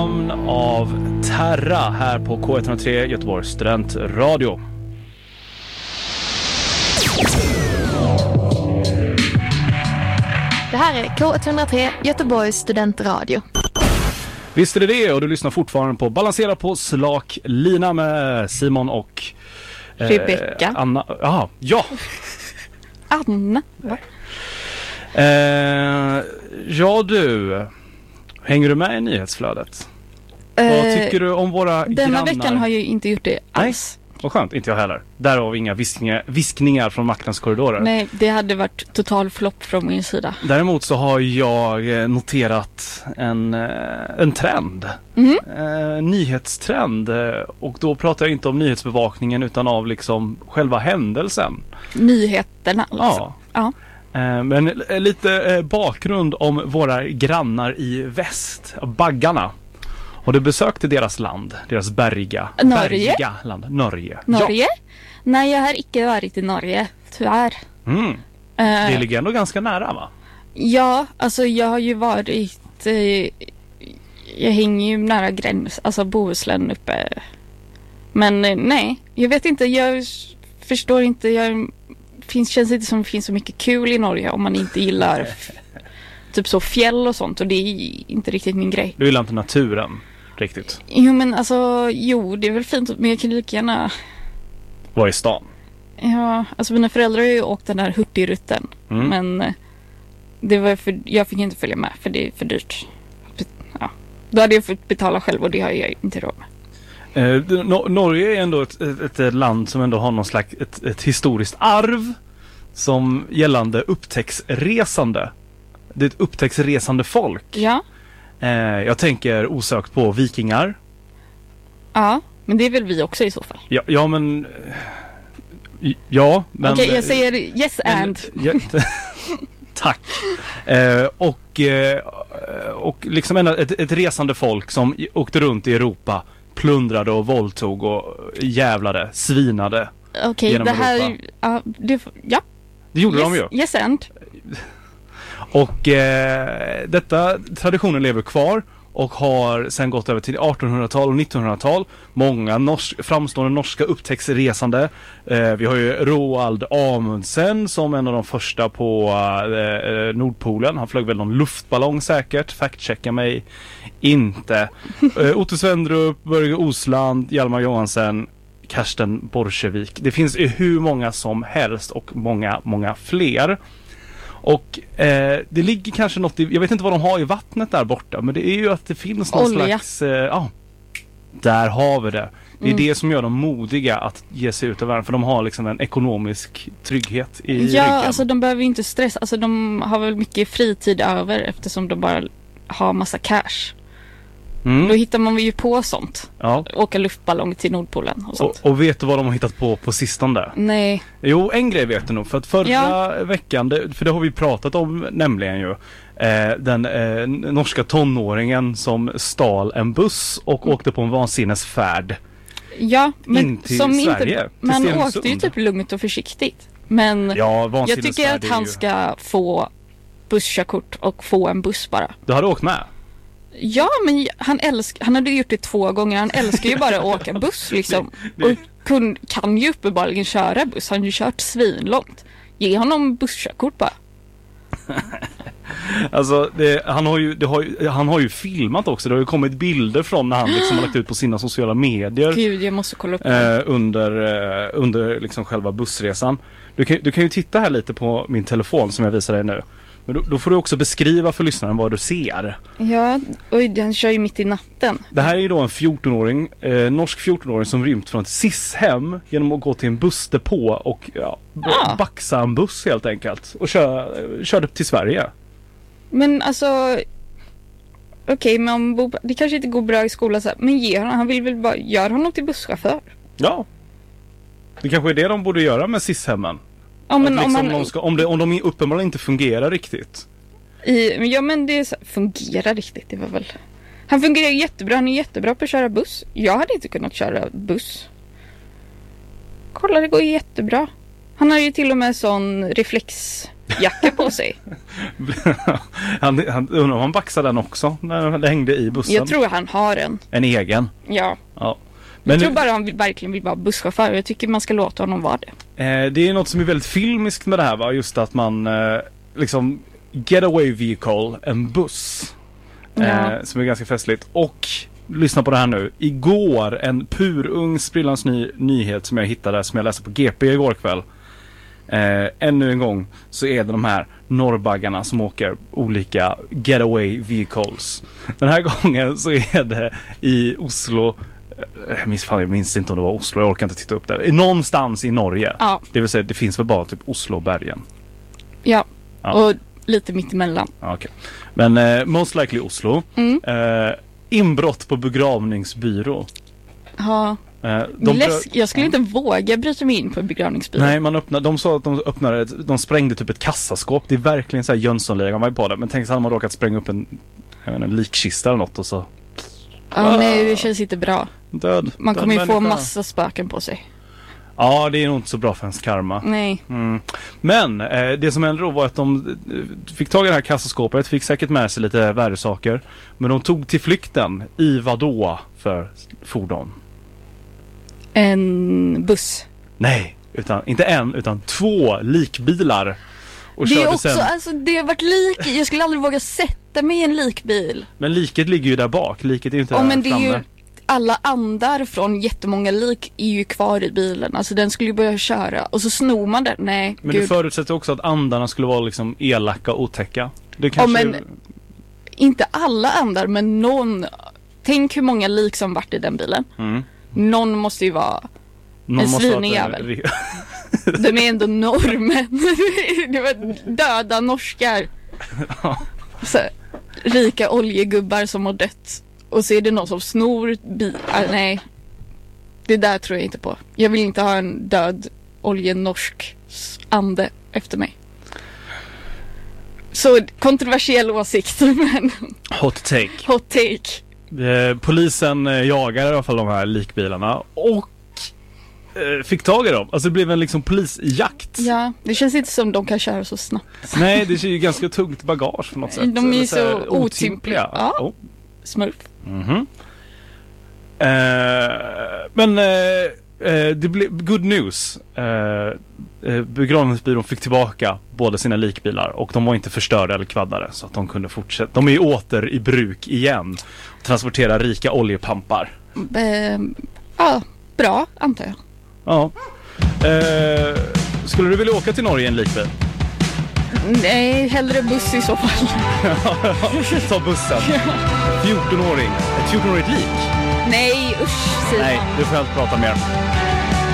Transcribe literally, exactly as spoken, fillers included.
namn av Terra här på K ett noll tre Göteborgs studentradio. Det här är K ett noll tre Göteborgs studentradio. Visst är det det, och du lyssnar fortfarande på Balansera på slak lina med Simon och eh, Rebecca. Anna. Aha, ja. Anna. Va? Eh, ja du, hänger du med i nyhetsflödet? Eh, Vad tycker du om våra denna grannar? Denna veckan har jag ju inte gjort det alls. Nej, vad skönt, inte jag heller. Därav inga viskningar, viskningar från maktens korridorer. Nej, det hade varit total flopp från min sida. Däremot så har jag noterat en, en trend. Mm. Eh, nyhetstrend. Och då pratar jag inte om nyhetsbevakningen utan av liksom själva händelsen. Nyheterna alltså. Ja. Ja. Eh, men lite bakgrund om våra grannar i väst. Baggarna. Och du besökte deras land, deras bergiga, Norge? bergiga land. Norge. Norge? Ja. Nej, jag har inte varit i Norge, tyvärr. Mm. Uh, Det ligger ändå ganska nära, va? Ja, alltså jag har ju varit... Uh, jag hänger ju nära gräns, alltså Bohuslän uppe. Men uh, nej, jag vet inte, jag förstår inte. Jag, finns, känns inte som det finns så mycket kul i Norge om man inte gillar typ så fjäll och sånt. Och det är inte riktigt min grej. Du gillar inte naturen, riktigt? Jo, men alltså, jo, det är väl fint, men jag kan lika gärna... Vad är stan? Ja, alltså mina föräldrar har ju åkt den här hurtigrutten. Mm. Men det var för, jag fick inte följa med för det är för dyrt. Ja. Då hade jag fått betala själv och det har jag inte råd med. Eh, Nor- Norge är ändå ett, ett, ett land som ändå har någon slags ett, ett historiskt arv som gällande upptäcktsresande. Det är ett upptäcktsresande folk. Ja. Eh, jag tänker osökt på vikingar. Ja, men det är väl vi också i så fall. Ja, ja men... Ja, men... Okej, okay, jag säger yes men, and. Ja, tack. Eh, och, eh, och liksom ett, ett resande folk som åkte runt i Europa, plundrade och våldtog och jävlade, svinade. Okej, okay, det här... Ja, det, ja. Det gjorde yes, de ju. Yes and. Och eh, detta traditionen lever kvar och har sen gått över till artonhundratal och nittonhundratal. Många norsk, framstående norska upptäcktsresande. Eh, vi har ju Roald Amundsen som en av de första på eh, Nordpolen. Han flög väl någon luftballong säkert. Fact-checka mig inte. Eh, Otto Svendrup, Börje Osland, Hjalmar Johansen, Karsten Borchgrevink. Det finns ju hur många som helst och många, många fler. Och eh, det ligger kanske något i, jag vet inte vad de har i vattnet där borta, men det är ju att det finns någon olja. slags, ja, eh, ah, där har vi det. Det är Mm. det som gör dem modiga att ge sig ut av världen, för de har liksom en ekonomisk trygghet i Ja, ryggen. alltså de behöver ju inte stressa, alltså de har väl mycket fritid över eftersom de bara har massa cash. Mm. Då hittar man ju på sånt. Ja. Åka luftballong till Nordpolen och sånt. Och, och vet du vad de har hittat på på sistone? Nej. Jo, en grej vet du nog. För att förra Ja. veckan, det, för det har vi pratat om nämligen ju. Eh, den eh, norska tonåringen som stal en buss och Mm. åkte på en vansinnesfärd. Ja, men In till som Sverige, inte, till man Stenungsund. åkte ju typ lugnt och försiktigt. Men Ja, jag tycker att han ju... ska få busskörkort och få en buss bara. Du hade åkt med? Ja, men han älskar, han hade gjort det två gånger. Han älskar ju bara att åka buss liksom. Det- det- Och kun, kan ju uppenbarligen köra buss. Han har ju kört svinlångt. Ge honom busskörkort bara. Alltså, det, han, har ju, det har ju, han har ju filmat också. Det har ju kommit bilder från när han liksom har lagt ut på sina sociala medier. Gud, jag måste kolla upp det. eh, under, eh, under liksom själva bussresan. Du kan, du kan ju titta här lite på min telefon som jag visar dig nu. Men då, då får du också beskriva för lyssnaren vad du ser. Ja, oj, han kör ju mitt i natten. Det här är ju då en fjortonåring, eh, norsk fjortonåring som rymt från ett S I S-hem genom att gå till en bussdepå och ja, b- Ah. baxa en buss helt enkelt. Och kör, körde till Sverige. Men alltså... Okej, okay, men om Bo, det kanske inte går bra i skolan så här, men ge honom, han vill väl bara göra honom till busschaufför. Ja. Det kanske är det de borde göra med S I S-hemmen. Ja, men Att om, liksom man, de ska, om, det, om de uppenbarligen inte fungerar riktigt. i, men ja, men det är så, fungerar riktigt, det var väl... Han fungerar ju jättebra, han är jättebra på att köra buss. Jag hade inte kunnat köra buss. Kolla, det går jättebra. Han har ju till och med sån reflexjacka på sig. han, han undrar om han baxade den också när det hängde i bussen. Jag tror han har en. En egen? Ja. Ja. Men jag tror bara han vill, verkligen vill vara busschaufför. Jag tycker man ska låta honom vara det. Eh, det är något som är väldigt filmiskt med det här, va? Just att man eh, liksom getaway vehicle, en buss. Eh, Ja. Som är ganska festligt. Och lyssna på det här nu. Igår, en purung sprillans ny nyhet som jag hittade, som jag läste på G P igår kväll. Eh, ännu en gång så är det de här norrbaggarna som åker olika getaway vehicles. Den här gången så är det i Oslo. Jag minns, fan, jag minns inte om det var Oslo, jag orkar inte titta upp det. Någonstans i Norge. Ja. Det vill säga, det finns väl bara typ Oslo-bergen. Ja. Ja. Och lite mitt emellan. Ja, okay. Men eh, most likely Oslo. Mm. Eh, inbrott på begravningsbyrå. Ja. Eh, de Läsk, brö- jag skulle inte våga bryta mig in på en begravningsbyrå. Nej, man öppnade, de sa att de öppnade, de sprängde typ ett kassaskåp. Det är verkligen så här Jönssonligan var på det. Men tänk så hade man råkat spränga upp en, jag vet inte, en likkista eller något och så Ja, nej, det känns inte bra. död. Man död kommer ju få människa. massa spöken på sig. Ja, det är nog inte så bra för ens karma. Nej. Mm. Men eh, det som hände då var att de eh, fick tag i det här kassaskåpet, fick säkert med sig lite värdesaker. Men de tog till flykten i vad då för fordon? En buss. Nej, utan, inte en utan två likbilar. Och Det är körde också, sen. alltså det har varit lik. Jag skulle aldrig våga sätta mig i en likbil. Men liket ligger ju där bak, liket är ju inte Ja, där men det är framme. ju, alla andar från jättemånga lik är ju kvar i bilen. Alltså den skulle ju börja köra. Och så snor man den. Nej, Men gud. det förutsätter också att andarna skulle vara liksom elaka och otäcka. Det kanske... Ja, men inte alla andar, men någon. Tänk hur många lik som varit i den bilen. Mm. Någon måste ju vara. Någon en måste ha svinig ett- jävel. De är ändå norrmän. Det var döda norskar. Så, rika oljegubbar som har dött. Och så är det någon som snor bi- ah, nej. Det där tror jag inte på. Jag vill inte ha en död oljenorsk ande efter mig. Så kontroversiell åsikt, men Hot take. hot take. Eh, polisen eh, jagar i alla fall de här likbilarna och eh, fick tag i dem. Alltså det blev en liksom polisjakt. Ja, det känns inte som de kan köra så snabbt. Nej, det är ju ganska tungt bagage på något sätt. De är Eller ju så här så otympliga. Ja. Oh. Smurf. Mhm. Eh, men eh, eh, det blev good news. Eh, eh, begravningsbyrån fick tillbaka båda sina likbilar och de var inte förstörda eller kvaddade så att de kunde fortsätta. De är ju åter i bruk igen och transporterar rika oljepampar. Eh, ja, bra antar jag. Ja. Eh, skulle du vilja åka till Norge i en likbil? Nej, hellre buss i så fall. Ta bussen. fjorton-åring. Ett fjorton-årigt lik. Nej, usch, säger Nej, man. du får inte prata mer.